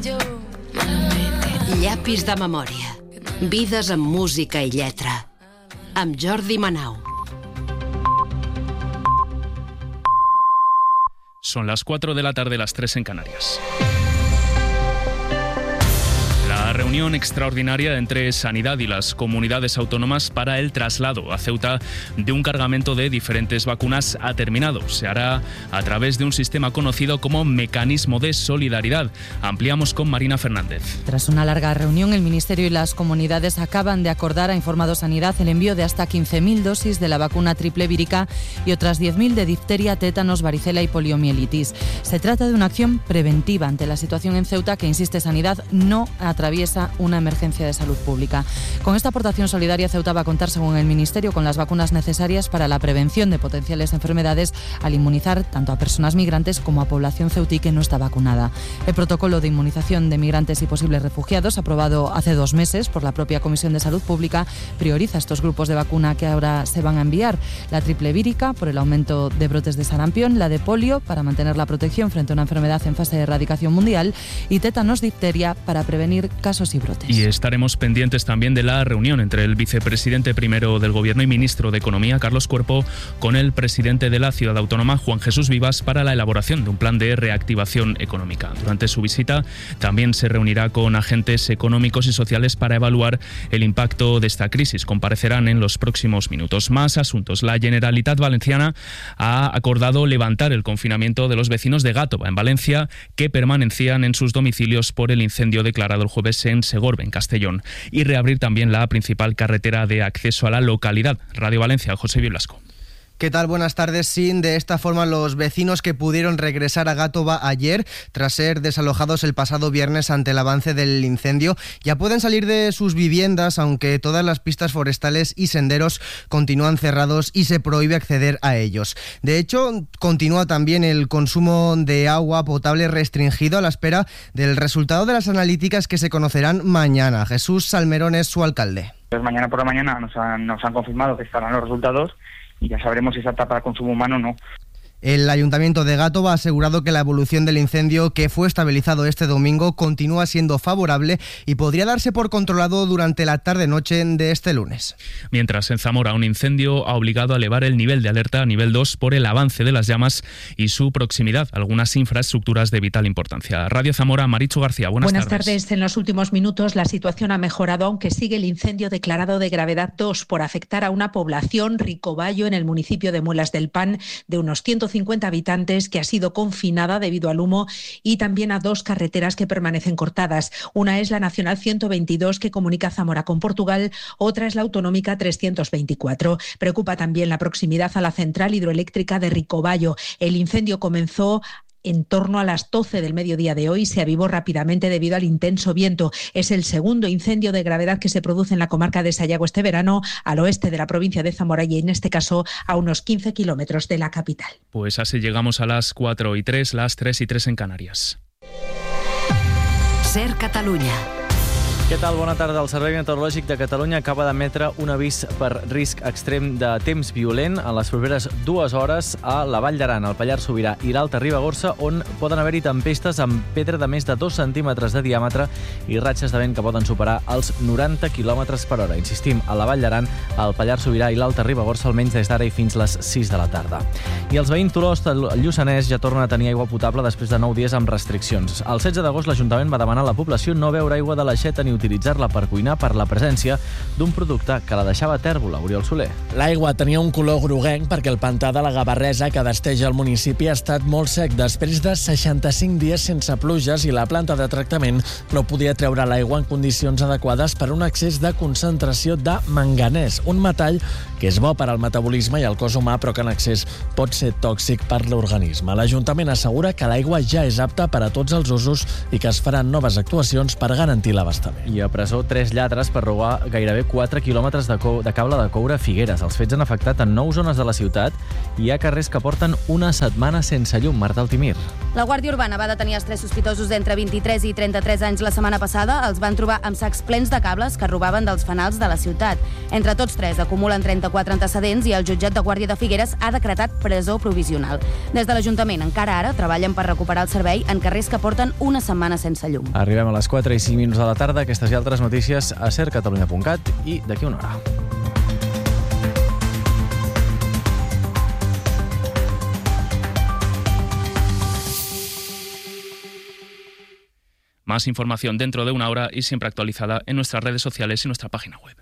Llapis de memòria. Vides amb música i lletra. Amb Jordi Manau. Son las 4 de la tarde, las 3 en Canarias. La reunión extraordinaria entre Sanidad y las comunidades autónomas para el traslado a Ceuta de un cargamento de diferentes vacunas ha terminado. Se hará a través de un sistema conocido como Mecanismo de Solidaridad. Ampliamos con Marina Fernández. Tras una larga reunión, el Ministerio y las comunidades acaban de acordar, ha informado Sanidad, el envío de hasta 15.000 dosis de la vacuna triple vírica y otras 10.000 de difteria, tétanos, varicela y poliomielitis. Se trata de una acción preventiva ante la situación en Ceuta que, insiste Sanidad, no atraviesa una emergencia de salud pública. Con esta aportación solidaria, Ceuta va a contar, según el Ministerio, con las vacunas necesarias para la prevención de potenciales enfermedades al inmunizar tanto a personas migrantes como a población ceutí que no está vacunada. El protocolo de inmunización de migrantes y posibles refugiados, aprobado hace 2 meses por la propia Comisión de Salud Pública, prioriza estos grupos de vacuna que ahora se van a enviar. La triple vírica, por el aumento de brotes de sarampión, la de polio, para mantener la protección frente a una enfermedad en fase de erradicación mundial, y tétanos, difteria, para prevenir casos y brotes. Y estaremos pendientes también de la reunión entre el vicepresidente primero del Gobierno y ministro de Economía, Carlos Cuerpo, con el presidente de la Ciudad Autónoma, Juan Jesús Vivas, para la elaboración de un plan de reactivación económica. Durante su visita también se reunirá con agentes económicos y sociales para evaluar el impacto de esta crisis. Comparecerán en los próximos minutos. Más asuntos. La Generalitat Valenciana ha acordado levantar el confinamiento de los vecinos de Gàtova, en Valencia, que permanecían en sus domicilios por el incendio declarado el jueves en Segorbe, en Castellón, y reabrir también la principal carretera de acceso a la localidad. Radio Valencia, José Blasco. ¿Qué tal? Buenas tardes. Sí, de esta forma los vecinos que pudieron regresar a Gàtova ayer, tras ser desalojados el pasado viernes ante el avance del incendio, ya pueden salir de sus viviendas, aunque todas las pistas forestales y senderos continúan cerrados y se prohíbe acceder a ellos. De hecho, continúa también el consumo de agua potable restringido a la espera del resultado de las analíticas que se conocerán mañana. Jesús Salmerón es su alcalde. Pues mañana por la mañana nos han confirmado que estarán los resultados y ya sabremos si es apta para consumo humano o no. El Ayuntamiento de Gàtova ha asegurado que la evolución del incendio, que fue estabilizado este domingo, continúa siendo favorable y podría darse por controlado durante la tarde-noche de este lunes. Mientras, en Zamora, un incendio ha obligado a elevar el nivel de alerta a nivel 2 por el avance de las llamas y su proximidad a algunas infraestructuras de vital importancia. Radio Zamora, Marichu García, buenas tardes. En los últimos minutos la situación ha mejorado, aunque sigue el incendio declarado de gravedad 2 por afectar a una población, Ricobayo, en el municipio de Muelas del Pan, de unos 150 habitantes, que ha sido confinada debido al humo, y también a 2 carreteras que permanecen cortadas. Una es la Nacional 122, que comunica Zamora con Portugal, otra es la Autonómica 324. Preocupa también la proximidad a la central hidroeléctrica de Ricobayo. El incendio comenzó en torno a las 12 del mediodía de hoy, se avivó rápidamente debido al intenso viento. Es el segundo incendio de gravedad que se produce en la comarca de Sayago este verano, al oeste de la provincia de Zamora y en este caso a unos 15 kilómetros de la capital. Pues así llegamos a las 4:03, las 3:03 en Canàries. Ser Catalunya. Què tal? Bona tarda. El Servei Meteorològic de Catalunya acaba d'emetre un avís per risc extrem de temps violent a les properes 2 hores a la Vall d'Aran, al Pallars Sobirà i l'Alta Ribagorça, on poden haver-hi tempestes amb pedra de més de 2 centímetres de diàmetre i ratxes de vent que poden superar els 90 km per hora. Insistim, a la Vall d'Aran, al Pallars Sobirà i l'Alta Ribagorça, almenys des d'ara i fins les 6 de la tarda. I els veïns d'Olost, el Lluçanès, ja tornen a tenir aigua potable després de 9 dies amb restriccions. El 16 d'agost l'Ajuntament va demanar a la població no beure aigua de l'aixeta ni utilitzar-la per cuinar per la presència d'un producte que la deixava tèrbola. Oriol Soler. L'aigua tenia un color groguenc perquè el pantà de la Gavarresa, que desteja el municipi, ha estat molt sec després de 65 dies sense pluges i la planta de tractament no podia treure l'aigua en condicions adequades per un excés de concentració de manganès, un metall que és bo per al metabolisme i al cos humà, però que en excés pot ser tòxic per l'organisme. L'Ajuntament assegura que l'aigua ja és apta per a tots els usos i que es faran noves actuacions per garantir l'abastament. I a presó, 3 lladres per robar gairebé 4 quilòmetres de cable de coure a Figueres. Els fets han afectat en 9 zones de la ciutat i hi ha carrers que porten una setmana sense llum. Marta Altimir. La Guàrdia Urbana va detenir els 3 sospitosos d'entre 23 i 33 anys la setmana passada. Els van trobar amb sacs plens de cables que robaven dels fanals de la ciutat. Entre tots 3 acumulen 34 de 4 antecedents i el jutjat de Guàrdia de Figueres ha decretat presó provisional. Des de l'Ajuntament encara ara treballen per recuperar el servei en carrers que porten una setmana sense llum. Arribem a les 4:05 de la tarda. Aquestes i altres notícies a sercatalunya.cat i d'aquí una hora. Más información dentro de una hora y siempre actualizada en nuestras redes sociales y nuestra página web.